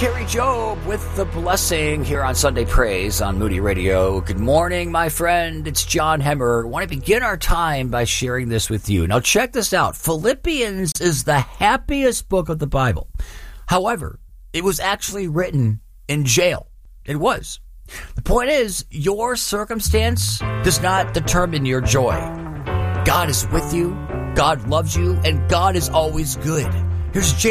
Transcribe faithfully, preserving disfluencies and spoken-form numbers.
Carrie Job with the blessing here on Sunday Praise on Moody Radio. Good morning, my friend. It's John Hemmer. I want to begin our time by sharing this with you. Now, check this out. Philippians is the happiest book of the Bible. However, it was actually written in jail. It was. The point is, your circumstance does not determine your joy. God is with you, God loves you, and God is always good. Here's James.